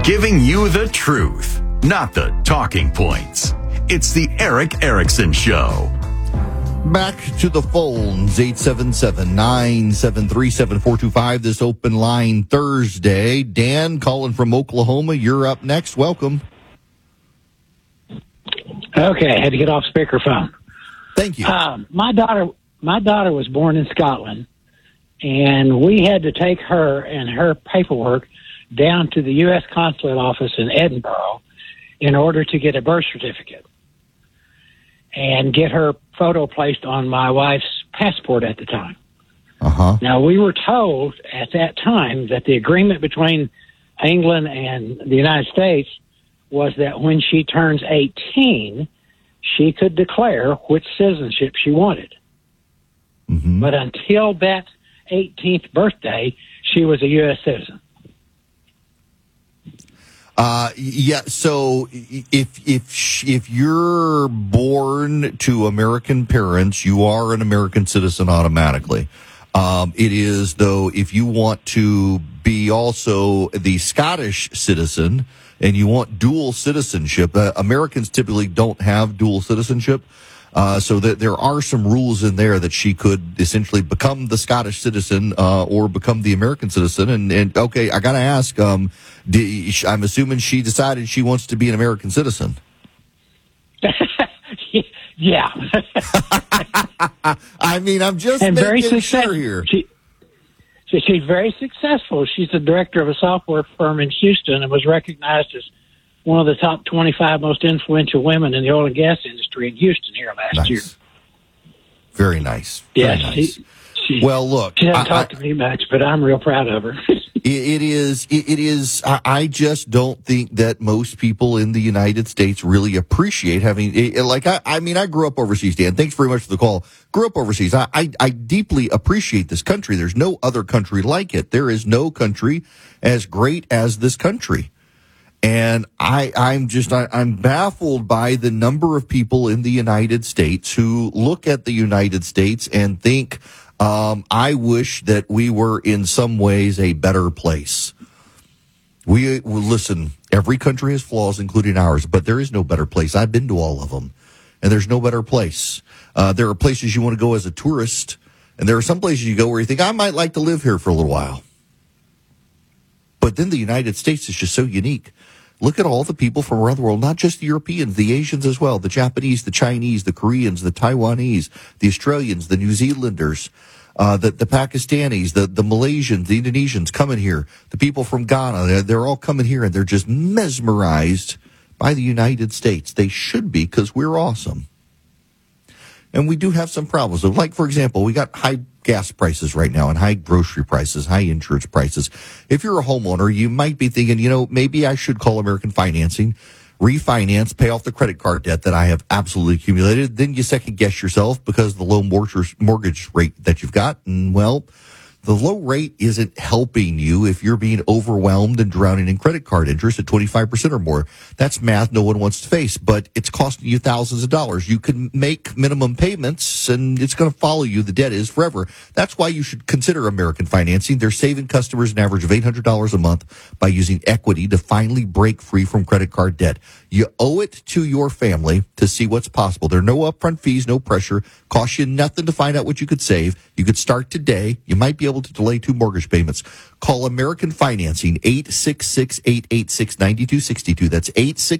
Giving you the truth, not the talking points. It's the Erick Erickson Show. Back to the phones, 877-973-7425, this open line Thursday. Dan calling from Oklahoma, you're up next. Welcome. Okay, I had to get off speakerphone. Thank you. My daughter was born in Scotland, and we had to take her and her paperwork down to the U.S. consulate office in Edinburgh in order to get a birth certificate and get her photo placed on my wife's passport at the time. Now, we were told at that time that the agreement between England and the United States was that when she turns 18, she could declare which citizenship she wanted. But until that 18th birthday, she was a U.S. citizen. Yeah. So if you're born to American parents, you are an American citizen automatically. It is, though, if you want to be also the Scottish citizen and you want dual citizenship, Americans typically don't have dual citizenship. So that there are some rules in there that she could essentially become the Scottish citizen or become the American citizen. And okay, I got to ask, I'm assuming she decided she wants to be an American citizen. Yeah. I mean, I'm just making sure here. She's very successful. She's the director of a software firm in Houston and was recognized as one of the top 25 most influential women in the oil and gas industry in Houston here last year. Very nice. Yeah, Very nice. Well, look, she doesn't talk to me much, but I'm real proud of her. It is. I just don't think that most people in the United States really appreciate having, I grew up overseas, Dan. Thanks very much for the call. Grew up overseas. I deeply appreciate this country. There's no other country like it. There is no country as great as this country. And I'm baffled by the number of people in the United States who look at the United States and think, I wish that we were in some ways a better place. Listen, every country has flaws, including ours, but there is no better place. I've been to all of them, and there's no better place. There are places you want to go as a tourist, and there are some places you go where you think, I might like to live here for a little while. But then the United States is just so unique. Look at all the people from around the world, not just the Europeans, the Asians as well, the Japanese, the Chinese, the Koreans, the Taiwanese, the Australians, the New Zealanders, the Pakistanis, the Malaysians, the Indonesians coming here, the people from Ghana, they're all coming here and they're just mesmerized by the United States. They should be, because we're awesome. And we do have some problems. So, like, for example, we got high gas prices right now and high grocery prices, high insurance prices. If you're a homeowner, you might be thinking, maybe I should call American Financing, refinance, pay off the credit card debt that I have absolutely accumulated. Then you second guess yourself because of the low mortgage rate that you've got. And, well, the low rate isn't helping you if you're being overwhelmed and drowning in credit card interest at 25% or more. That's math no one wants to face, but it's costing you thousands of dollars. You can make minimum payments, and it's going to follow you. The debt is forever. That's why you should consider American Financing. They're saving customers an average of $800 a month by using equity to finally break free from credit card debt. You owe it to your family to see what's possible. There are no upfront fees, no pressure. Costs you nothing to find out what you could save. You could start today. You might be able to delay 2 mortgage payments. Call American Financing, 866-886-9262. That's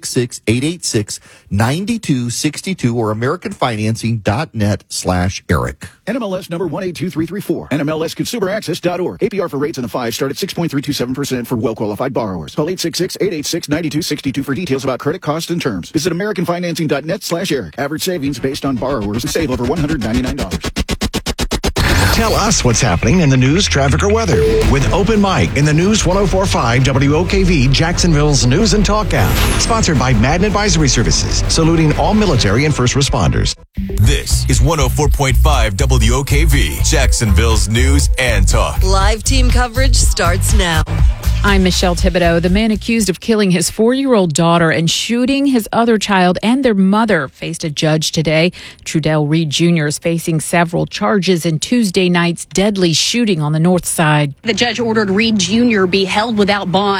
866-886-9262 or AmericanFinancing.net/Eric. NMLS number 182334. NMLSConsumerAccess.org. APR for rates in the 5 start at 6.327% for well-qualified borrowers. Call 866-886-9262 for details about credit costs and terms. Visit AmericanFinancing.net/Eric. Average savings based on borrowers who save over $199. Tell us what's happening in the news, traffic, or weather with Open Mic in the News 104.5 WOKV, Jacksonville's News and Talk app. Sponsored by Madden Advisory Services, saluting all military and first responders. This is 104.5 WOKV, Jacksonville's News and Talk. Live team coverage starts now. I'm Michelle Thibodeau. The man accused of killing his 4-year-old daughter and shooting his other child and their mother faced a judge today. Trudell Reed Jr. is facing several charges in Tuesday night's deadly shooting on the north side. The judge ordered Reed Jr. be held without bond.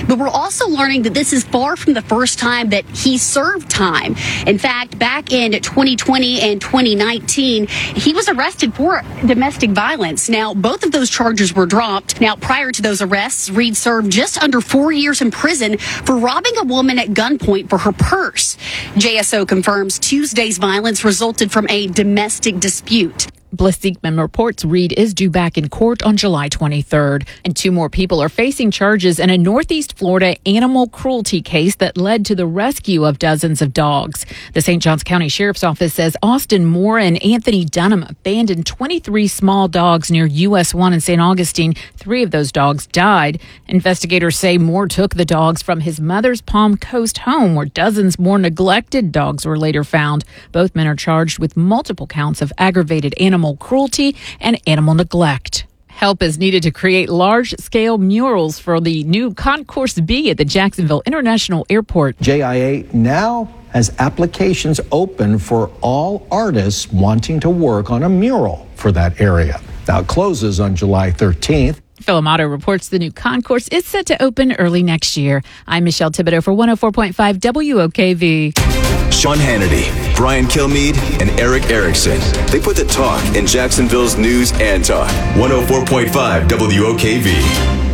But we're also learning that this is far from the first time that he served time. In fact, back in 2020 and 2019, he was arrested for domestic violence. Now, both of those charges were dropped. Now, prior to those arrests, Reed served just under 4 years in prison for robbing a woman at gunpoint for her purse. JSO confirms Tuesday's violence resulted from a domestic dispute. Bliss Siegman reports Reed is due back in court on July 23rd. And 2 more people are facing charges in a Northeast Florida animal cruelty case that led to the rescue of dozens of dogs. The St. Johns County Sheriff's Office says Austin Moore and Anthony Dunham abandoned 23 small dogs near US 1 in St. Augustine. 3 of those dogs died. Investigators say Moore took the dogs from his mother's Palm Coast home, where dozens more neglected dogs were later found. Both men are charged with multiple counts of aggravated animal cruelty and animal neglect. Help is needed to create large-scale murals for the new Concourse B at the Jacksonville International Airport. JIA now has applications open for all artists wanting to work on a mural for that area. Now it closes on July 13th. Phil Amato reports the new concourse is set to open early next year. I'm Michelle Thibodeau for 104.5 WOKV. Sean Hannity, Brian Kilmeade, and Eric Erickson. They put the talk in Jacksonville's news and talk. 104.5 WOKV.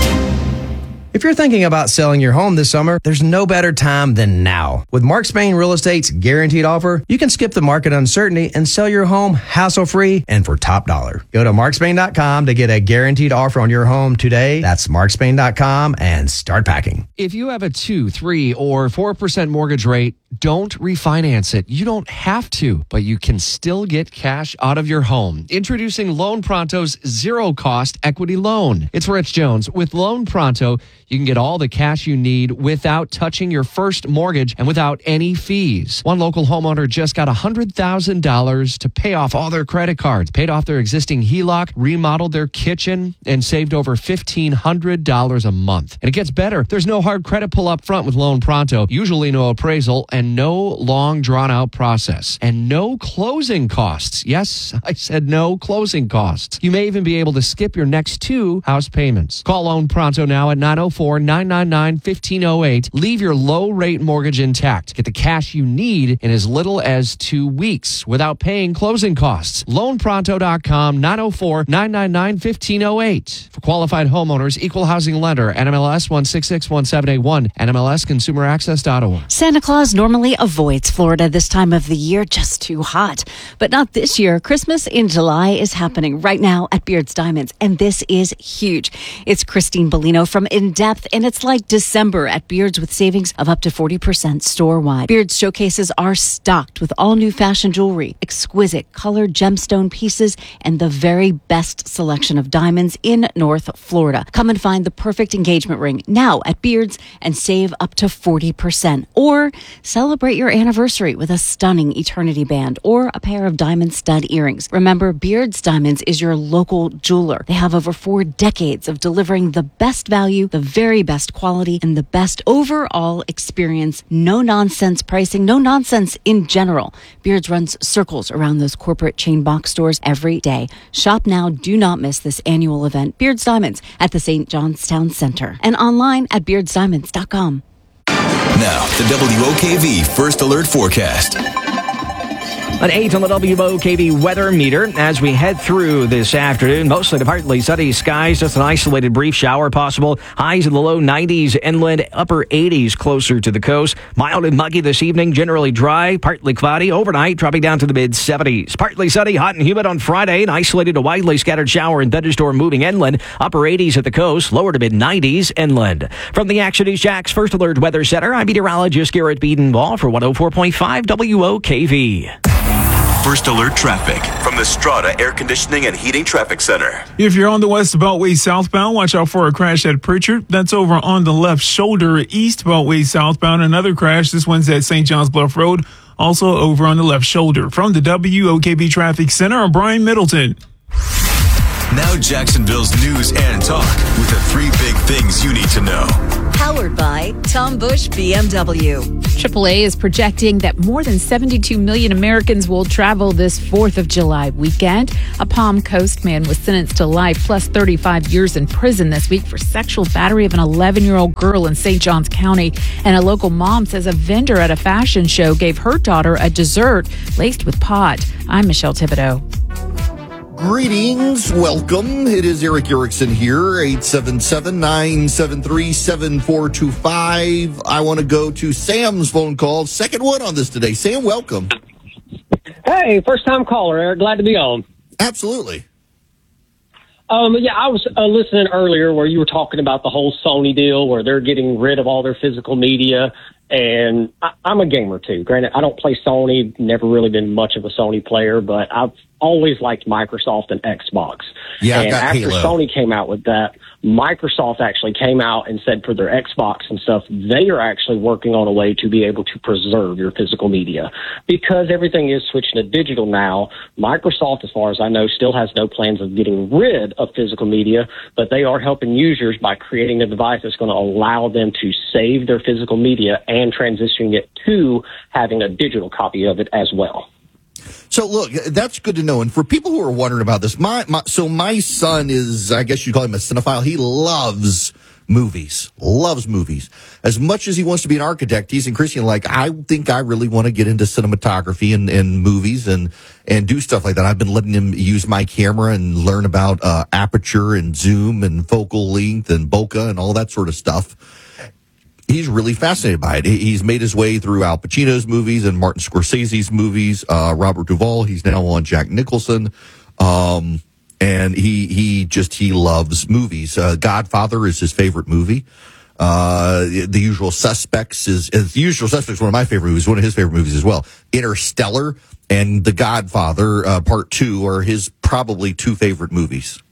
If you're thinking about selling your home this summer, there's no better time than now. With Mark Spain Real Estate's guaranteed offer, you can skip the market uncertainty and sell your home hassle-free and for top dollar. Go to markspain.com to get a guaranteed offer on your home today. That's markspain.com and start packing. If you have a 2, 3, or 4% mortgage rate, don't refinance it. You don't have to, but you can still get cash out of your home. Introducing Loan Pronto's zero-cost equity loan. It's Rich Jones. With Loan Pronto, you can get all the cash you need without touching your first mortgage and without any fees. One local homeowner just got $100,000 to pay off all their credit cards, paid off their existing HELOC, remodeled their kitchen, and saved over $1,500 a month. And it gets better. There's no hard credit pull up front with Loan Pronto, usually no appraisal, and no long drawn-out process. And no closing costs. Yes, I said no closing costs. You may even be able to skip your next 2 house payments. Call Loan Pronto now at 904-999-1508. Leave your low-rate mortgage intact. Get the cash you need in as little as 2 weeks without paying closing costs. LoanPronto.com, 904-999-1508. For qualified homeowners, equal housing lender, NMLS 1661781, NMLSconsumeraccess.org. Santa Claus normally avoids Florida this time of the year, just too hot. But not this year. Christmas in July is happening right now at Beard's Diamonds, and this is huge. It's Christine Bellino from In Depth, and it's like December at Beard's with savings of up to 40% store-wide. Beard's showcases are stocked with all new fashion jewelry, exquisite colored gemstone pieces, and the very best selection of diamonds in North Florida. Come and find the perfect engagement ring now at Beard's and save up to 40%. Or celebrate your anniversary with a stunning eternity band or a pair of diamond stud earrings. Remember, Beard's Diamonds is your local jeweler. They have over 4 decades of delivering the best value, the very best quality, and the best overall experience. No nonsense pricing, no nonsense in general. Beard's runs circles around those corporate chain box stores every day. Shop now. Do not miss this annual event. Beard's Diamonds at the St. Johnstown Center and online at beardsdiamonds.com. Now, the WOKV First Alert Forecast. An 8 on the WOKV weather meter as we head through this afternoon. Mostly to partly sunny skies, just an isolated brief shower possible. Highs in the low 90s inland, upper 80s closer to the coast. Mild and muggy this evening, generally dry, partly cloudy. Overnight, dropping down to the mid 70s. Partly sunny, hot and humid on Friday. An isolated to widely scattered shower and thunderstorm moving inland. Upper 80s at the coast, lower to mid 90s inland. From the Action News Jax First Alert Weather Center, I'm meteorologist Garrett Beadenball for 104.5 WOKV. First Alert Traffic from the Strata Air Conditioning and Heating Traffic Center. If you're on the West Beltway southbound, watch out for a crash at Pritchard. That's over on the left shoulder. East Beltway southbound, another crash. This one's at St. John's Bluff Road, also over on the left shoulder. From the WOKV Traffic Center, I'm Brian Middleton. Now Jacksonville's news and talk with the 3 big things you need to know. How Powered by Tom Bush BMW. AAA is projecting that more than 72 million Americans will travel this 4th of July weekend. A Palm Coast man was sentenced to life plus 35 years in prison this week for sexual battery of an 11-year-old girl in St. Johns County. And a local mom says a vendor at a fashion show gave her daughter a dessert laced with pot. I'm Michelle Thibodeau. Greetings. Welcome. It is Eric Erickson here, 877-973-7425. I want to go to Sam's phone call. Second one on this today. Sam, welcome. Hey, first time caller, Eric. Glad to be on. Absolutely. Yeah, I was listening earlier where you were talking about the whole Sony deal where they're getting rid of all their physical media. And I'm a gamer, too. Granted, I don't play Sony, never really been much of a Sony player, but I've always liked Microsoft and Xbox. Yeah, and after Halo. Sony came out with that, Microsoft actually came out and said for their Xbox and stuff, they are actually working on a way to be able to preserve your physical media. Because everything is switching to digital now, Microsoft, as far as I know, still has no plans of getting rid of physical media, but they are helping users by creating a device that's going to allow them to save their physical media and transitioning it to having a digital copy of it as well. So look, that's good to know. And for people who are wondering about this, my son is, I guess you call him a cinephile. He loves movies. As much as he wants to be an architect, he's in Christian. Like, I think I really want to get into cinematography and movies and do stuff like that. I've been letting him use my camera and learn about aperture and zoom and focal length and bokeh and all that sort of stuff. He's really fascinated by it. He's made his way through Al Pacino's movies and Martin Scorsese's movies, Robert Duvall. He's now on Jack Nicholson. And he loves movies. Godfather is his favorite movie. The Usual Suspects is one of my favorite movies, one of his favorite movies as well. Interstellar and The Godfather, Part 2 are his probably two favorite movies.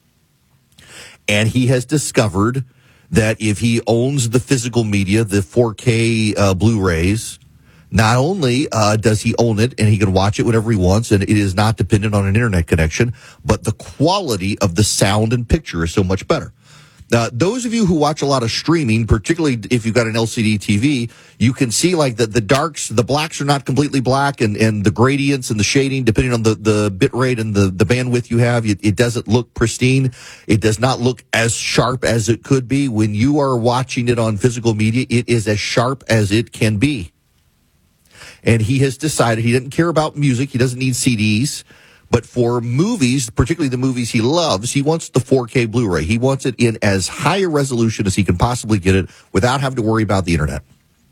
And he has discovered that if he owns the physical media, the 4K Blu-rays, not only does he own it and he can watch it whenever he wants, and it is not dependent on an internet connection, but the quality of the sound and picture is so much better. Those of you who watch a lot of streaming, particularly if you've got an LCD TV, you can see like the darks, the blacks are not completely black, and the gradients and the shading, depending on the bit rate and the bandwidth you have, it doesn't look pristine. It does not look as sharp as it could be. When you are watching it on physical media, it is as sharp as it can be. And he has decided he doesn't care about music. He doesn't need CDs. But for movies, particularly the movies he loves, he wants the 4K Blu-ray. He wants it in as high a resolution as he can possibly get it without having to worry about the internet.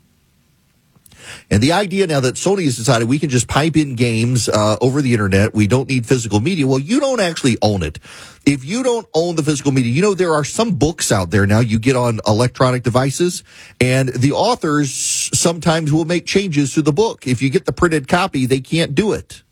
And the idea now that Sony has decided we can just pipe in games over the internet, we don't need physical media. Well, you don't actually own it. If you don't own the physical media, you know, there are some books out there now you get on electronic devices, and the authors sometimes will make changes to the book. If you get the printed copy, they can't do it.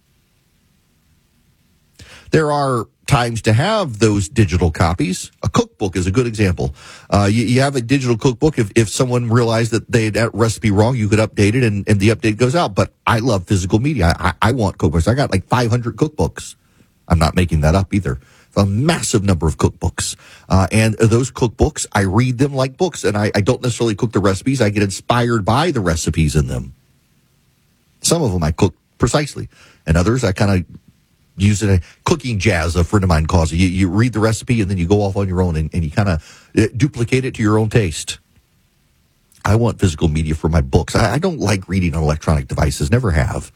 There are times to have those digital copies. A cookbook is a good example. You have a digital cookbook. If someone realized that they had that recipe wrong, you could update it and the update goes out. But I love physical media. I want cookbooks. I got like 500 cookbooks. I'm not making that up either. A massive number of cookbooks. And those cookbooks, I read them like books, and I don't necessarily cook the recipes. I get inspired by the recipes in them. Some of them I cook precisely, and others I kind of use it. Cooking jazz, a friend of mine calls it. You read the recipe and then you go off on your own and you kind of duplicate it to your own taste. I want physical media for my books. I don't like reading on electronic devices, never have.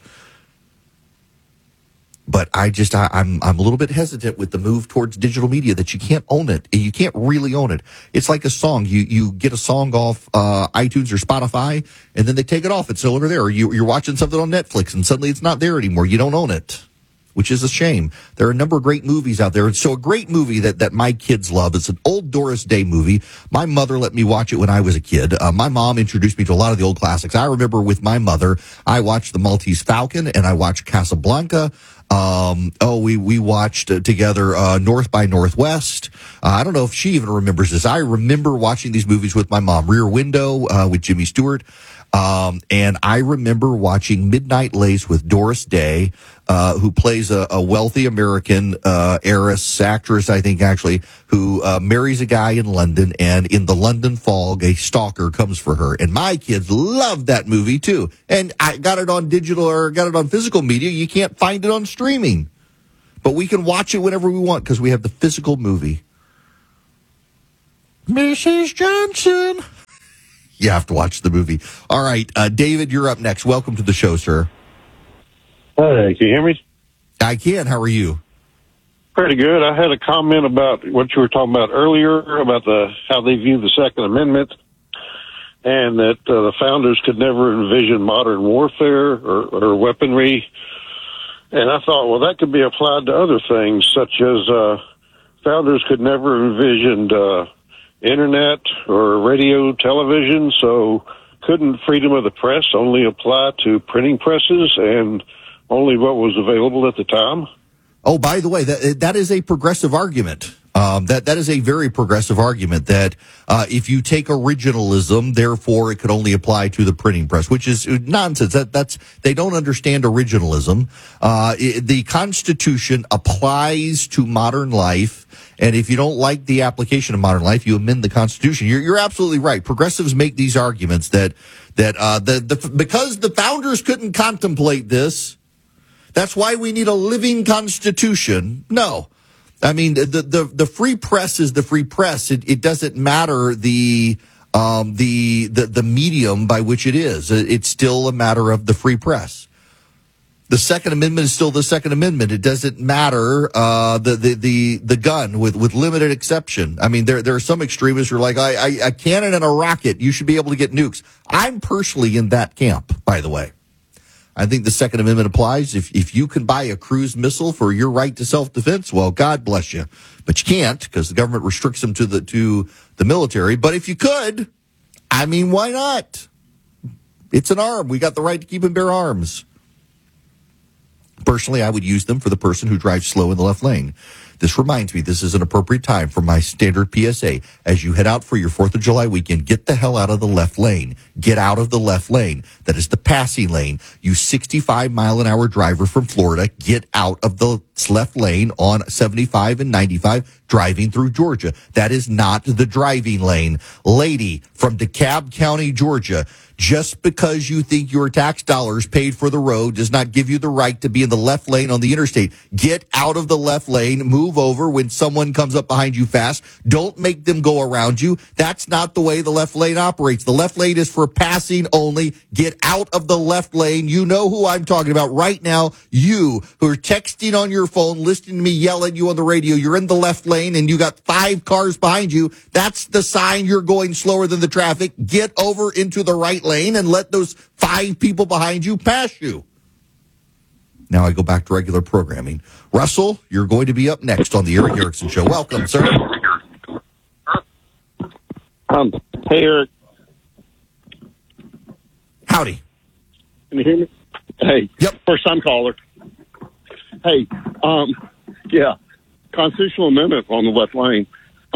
But I'm a little bit hesitant with the move towards digital media that you can't own it. You can't really own it. It's like a song. You get a song off iTunes or Spotify, and then they take it off. It's no longer there. Or you're watching something on Netflix, and suddenly it's not there anymore. You don't own it, which is a shame. There are a number of great movies out there. And so a great movie that my kids love, it's an old Doris Day movie. My mother let me watch it when I was a kid. My mom introduced me to a lot of the old classics. I remember with my mother, I watched The Maltese Falcon and I watched Casablanca. We watched together North by Northwest. I don't know if she even remembers this. I remember watching these movies with my mom. Rear Window with Jimmy Stewart. And I remember watching Midnight Lace with Doris Day, who plays a wealthy American heiress, actress, I think, actually, who marries a guy in London, and in the London fog, a stalker comes for her. And my kids loved that movie, too. And I got it on digital or got it on physical media. You can't find it on streaming. But we can watch it whenever we want because we have the physical movie. Mrs. Johnson. You have to watch the movie. All right, David, you're up next. Welcome to the show, sir. Hey, can you hear me? I can. How are you? Pretty good. I had a comment about what you were talking about earlier, about how they view the Second Amendment, and that the founders could never envision modern warfare or weaponry. And I thought, well, that could be applied to other things, such as founders could never envision internet or radio, television, so couldn't freedom of the press only apply to printing presses and only what was available at the time? Oh, by the way, that is a progressive argument. That is a very progressive argument that if you take originalism, therefore it could only apply to the printing press, which is nonsense. They don't understand originalism. The Constitution applies to modern life, and if you don't like the application of modern life, you amend the Constitution. You're absolutely right. Progressives make these arguments that because the founders couldn't contemplate this, that's why we need a living Constitution. No. I mean, the free press is the free press. It doesn't matter the medium by which it is. It's still a matter of the free press. The Second Amendment is still the Second Amendment. It doesn't matter the gun with limited exception. I mean, there are some extremists who are like, a cannon and a rocket, you should be able to get nukes. I'm personally in that camp, by the way. I think the Second Amendment applies. If you can buy a cruise missile for your right to self-defense, well, God bless you. But you can't because the government restricts them to the military. But if you could, I mean, why not? It's an arm. We got the right to keep and bear arms. Personally, I would use them for the person who drives slow in the left lane. This reminds me, this is an appropriate time for my standard PSA. As you head out for your 4th of July weekend, get the hell out of the left lane. Get out of the left lane. That is the passing lane. You 65-mile-an-hour driver from Florida, get out of the left lane on 75 and 95 driving through Georgia. That is not the driving lane. Lady from DeKalb County, Georgia, just because you think your tax dollars paid for the road does not give you the right to be in the left lane on the interstate. Get out of the left lane. Move over when someone comes up behind you fast. Don't make them go around you. That's not the way the left lane operates. The left lane is for passing only. Get out of the left lane. You know who I'm talking about right now. You who are texting on your phone, listening to me yell at you on the radio. You're in the left lane and you got 5 cars behind you. That's the sign you're going slower than the traffic. Get over into the right lane and let those 5 people behind you pass you. Now I go back to regular programming. Russell, you're going to be up next on the Eric Erickson Show. Welcome, sir. Hey, Eric. Howdy. Can you hear me? Hey. Yep. First time caller. Hey, yeah. Constitutional amendment on the left lane.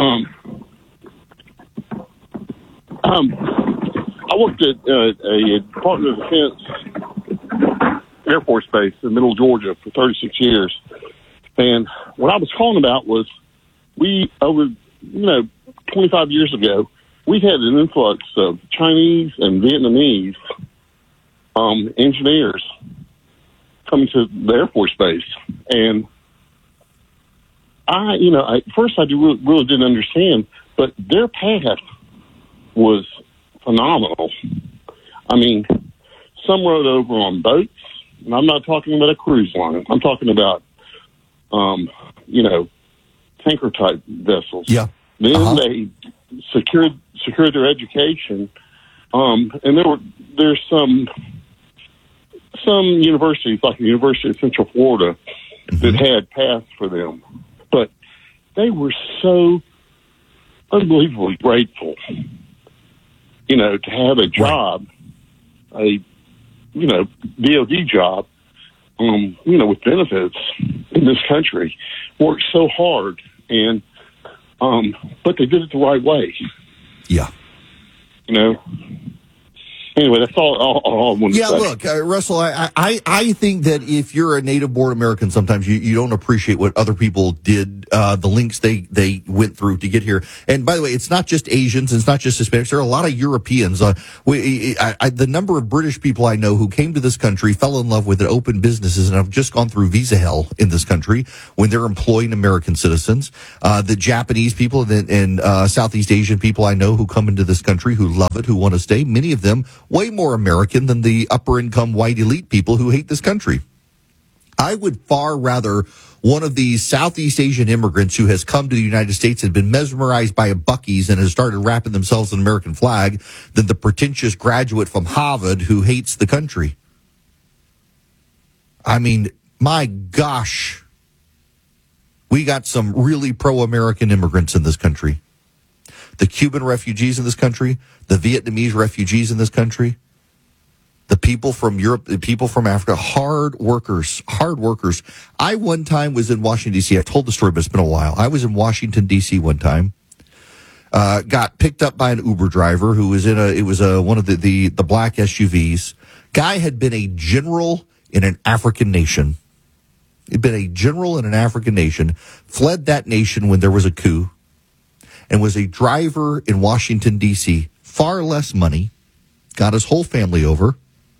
I worked at a Department of Defense Air Force Base in Middle Georgia for 36 years. And what I was calling about was we, over, 25 years ago, we had an influx of Chinese and Vietnamese engineers coming to the Air Force Base. And at first I really didn't understand, but their path was phenomenal. I mean, some rode over on boats, and I'm not talking about a cruise line. I'm talking about, tanker type vessels. Yeah. Then they secured their education, and there's some universities, like the University of Central Florida, that had paths for them, but they were so unbelievably grateful, to have a job, a DOD job, with benefits in this country, worked so hard, and but they did it the right way. Yeah. Anyway, that's all I wanted to say. Look, Russell, I think that if you're a native-born American, sometimes you don't appreciate what other people did, the links they went through to get here. And by the way, it's not just Asians, it's not just Hispanics. There are a lot of Europeans. The number of British people I know who came to this country, fell in love with it, opened businesses, and have just gone through visa hell in this country when they're employing American citizens. The Japanese people and Southeast Asian people I know who come into this country who love it, who want to stay, many of them way more American than the upper income white elite people who hate this country. I would far rather one of these Southeast Asian immigrants who has come to the United States and been mesmerized by a Buc-ee's and has started wrapping themselves in an American flag than the pretentious graduate from Harvard who hates the country. I mean, my gosh, we got some really pro-American immigrants in this country. The Cuban refugees in this country, the Vietnamese refugees in this country, the people from Europe, the people from Africa, hard workers. I one time was in Washington, D.C. I told the story, but it's been a while. I was in Washington, D.C. one time. Got picked up by an Uber driver who was in one of the black SUVs. Guy had been a general in an African nation. He'd been a general in an African nation, fled that nation when there was a coup, and was a driver in Washington, D.C., far less money, got his whole family over,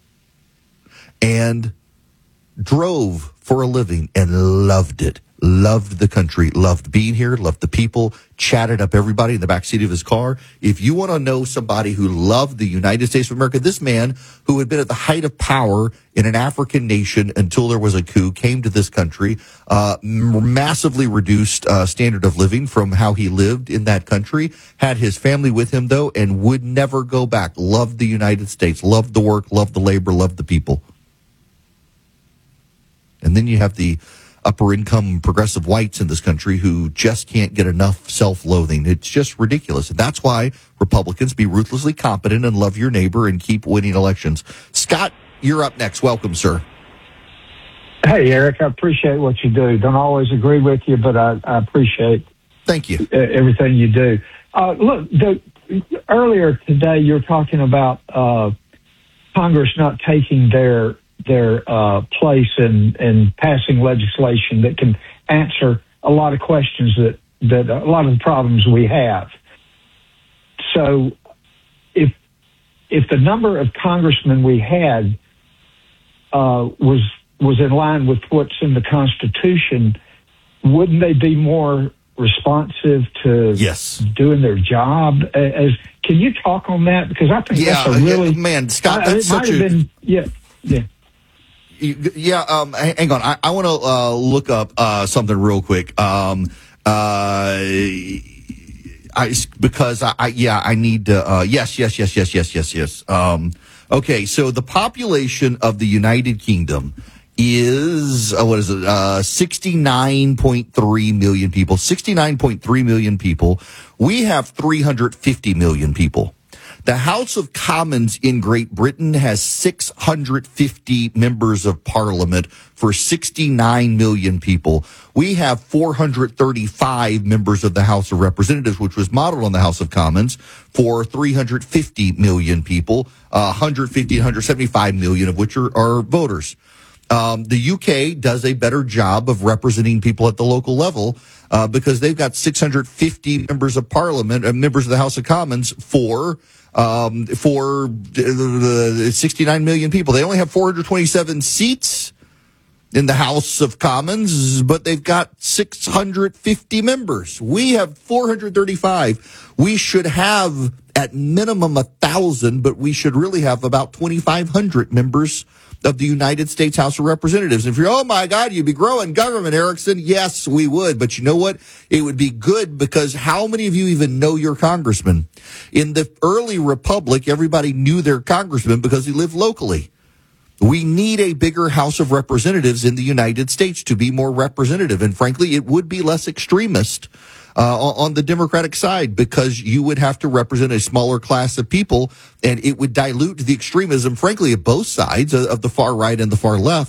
and drove for a living and loved it. Loved the country, loved being here, loved the people, chatted up everybody in the backseat of his car. If you want to know somebody who loved the United States of America, this man who had been at the height of power in an African nation until there was a coup, came to this country, massively reduced standard of living from how he lived in that country, had his family with him, though, and would never go back. Loved the United States, loved the work, loved the labor, loved the people. And then you have the upper income progressive whites in this country who just can't get enough self-loathing. It's just ridiculous. And that's why Republicans be ruthlessly competent and love your neighbor and keep winning elections. Scott, you're up next. Welcome, sir. Hey, Eric, I appreciate what you do. Don't always agree with you, but I appreciate Thank you. Everything you do. Look, earlier today you were talking about Congress not taking their place in passing legislation that can answer a lot of questions that a lot of the problems we have. So if the number of congressmen we had was in line with what's in the Constitution, wouldn't they be more responsive to doing their job? Can you talk on that? Because I think that's a really Scott, that's such a yeah. Hang on. I want to look up something real quick. I need to. Yes. Okay, so the population of the United Kingdom is 69.3 million people. 69.3 million people. We have 350 million people. The House of Commons in Great Britain has 650 members of parliament for 69 million people. We have 435 members of the House of Representatives, which was modeled on the House of Commons, for 350 million people, 150 and 175 million of which are voters. The UK does a better job of representing people at the local level because they've got 650 members of parliament and members of the House of Commons for 69 million people. They only have 427 seats in the House of Commons, but they've got 650 members. We have 435. We should have at minimum 1,000, but we should really have about 2,500 members of the United States House of Representatives. And if you're, oh my God, you'd be growing government, Erickson. Yes, we would. But you know what? It would be good because how many of you even know your congressman? In the early republic, everybody knew their congressman because he lived locally. We need a bigger House of Representatives in the United States to be more representative. And frankly, it would be less extremist on the Democratic side because you would have to represent a smaller class of people and it would dilute the extremism, frankly, of both sides, of the far right and the far left.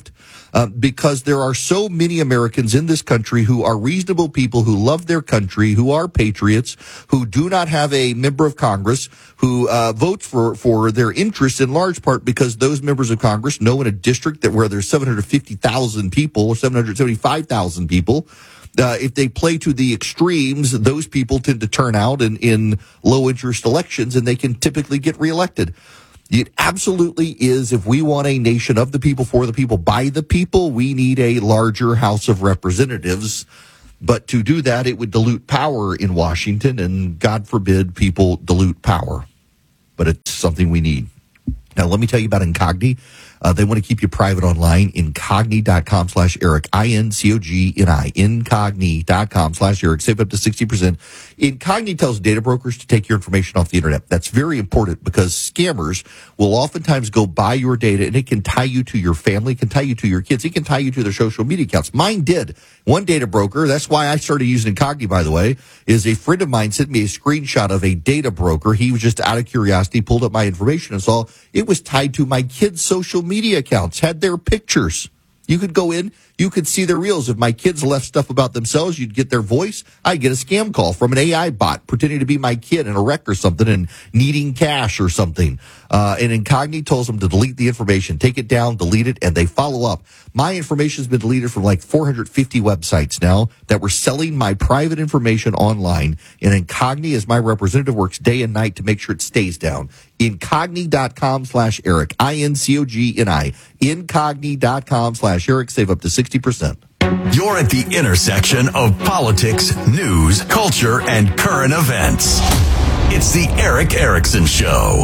because there are so many Americans in this country who are reasonable people, who love their country, who are patriots, who do not have a member of Congress who votes for their interests in large part because those members of Congress know in a district that where there's 750,000 people or 775,000 people, if they play to the extremes, those people tend to turn out in low-interest elections, and they can typically get reelected. It absolutely is, if we want a nation of the people, for the people, by the people, we need a larger House of Representatives. But to do that, it would dilute power in Washington, and God forbid people dilute power. But it's something we need. Now, let me tell you about Incogni. They want to keep you private online. Incogni.com/Eric. INCOGNI. Incogni.com/Eric. Save up to 60%. Incogni tells data brokers to take your information off the internet. That's very important because scammers will oftentimes go buy your data, and it can tie you to your family, it can tie you to your kids, it can tie you to their social media accounts. Mine did. One data broker, that's why I started using Incogni, by the way, is a friend of mine sent me a screenshot of a data broker. He was just out of curiosity, pulled up my information and saw it was tied to my kids' social media accounts, had their pictures. You could go in, you could see their reels. If my kids left stuff about themselves, you'd get their voice. I'd get a scam call from an AI bot pretending to be my kid in a wreck or something and needing cash or something. And Incogni tells them to delete the information, take it down, delete it, and they follow up. My information has been deleted from like 450 websites now that were selling my private information online. And Incogni, as my representative, works day and night to make sure it stays down. Incogni.com/Eric. INCOGNI. Incogni.com/Eric. Save up to 60%. You're at the intersection of politics, news, culture, and current events. It's the Eric Erickson Show.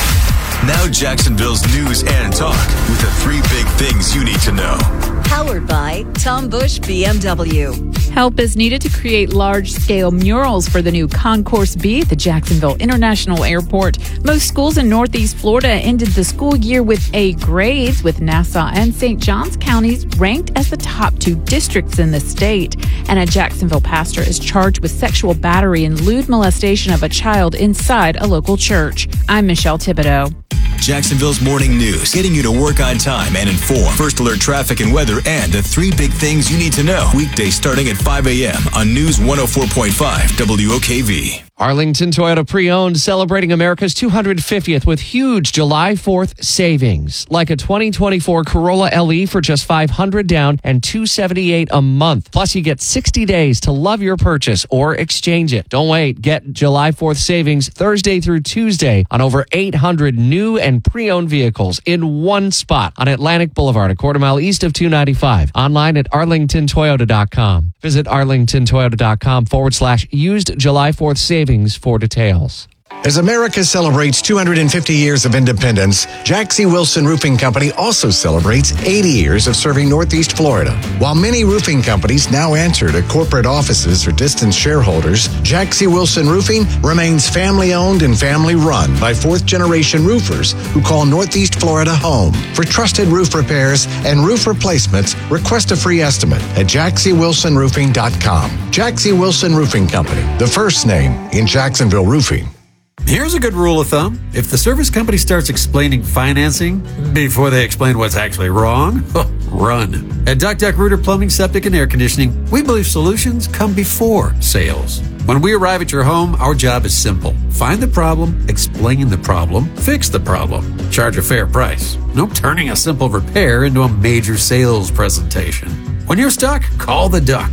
Now Jacksonville's news and talk with the three big things you need to know. Powered by Tom Bush BMW. Help is needed to create large-scale murals for the new Concourse B at the Jacksonville International Airport. Most schools in Northeast Florida ended the school year with A grades, with Nassau and St. Johns counties ranked as the top two districts in the state. And a Jacksonville pastor is charged with sexual battery and lewd molestation of a child inside a local church. I'm Michelle Thibodeau. Jacksonville's morning news, getting you to work on time and informed. First alert traffic and weather, and the three big things you need to know. Weekdays starting at 5 a.m. on News 104.5 WOKV. Arlington Toyota Pre-Owned celebrating America's 250th with huge July 4th savings, like a 2024 Corolla LE for just $500 down and $278 a month. Plus, you get 60 days to love your purchase or exchange it. Don't wait. Get July 4th savings Thursday through Tuesday on over 800 new and pre-owned vehicles in one spot on Atlantic Boulevard, a quarter mile east of 295. Online at arlingtontoyota.com. Visit arlingtontoyota.com/used July 4th savings for details. As America celebrates 250 years of independence, Jack C. Wilson Roofing Company also celebrates 80 years of serving Northeast Florida. While many roofing companies now answer to corporate offices or distant shareholders, Jack C. Wilson Roofing remains family-owned and family-run by fourth-generation roofers who call Northeast Florida home. For trusted roof repairs and roof replacements, request a free estimate at jackcwilsonroofing.com. Jack C. Wilson Roofing Company, the first name in Jacksonville roofing. Here's a good rule of thumb. If the service company starts explaining financing before they explain what's actually wrong, run. At Duck Duck Rooter Plumbing, Septic, and Air Conditioning, we believe solutions come before sales. When we arrive at your home, our job is simple. Find the problem, explain the problem, fix the problem. Charge a fair price. No turning a simple repair into a major sales presentation. When you're stuck, call the Duck.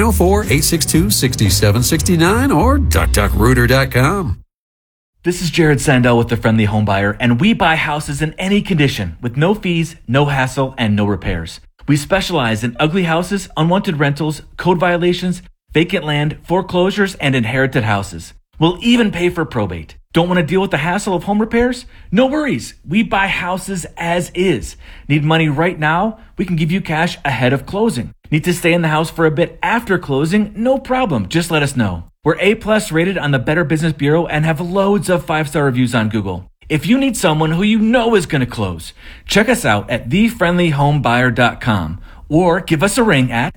904-862-6769 or duckduckrooter.com. This is Jared Sandell with The Friendly Home Buyer, and we buy houses in any condition with no fees, no hassle, and no repairs. We specialize in ugly houses, unwanted rentals, code violations, vacant land, foreclosures, and inherited houses. We'll even pay for probate. Don't want to deal with the hassle of home repairs? No worries. We buy houses as is. Need money right now? We can give you cash ahead of closing. Need to stay in the house for a bit after closing? No problem. Just let us know. We're A+ rated on the Better Business Bureau and have loads of 5-star reviews on Google. If you need someone who you know is going to close, check us out at thefriendlyhomebuyer.com or give us a ring at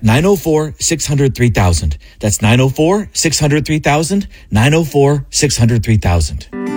904-600-3000. That's 904-600-3000, 904-600-3000.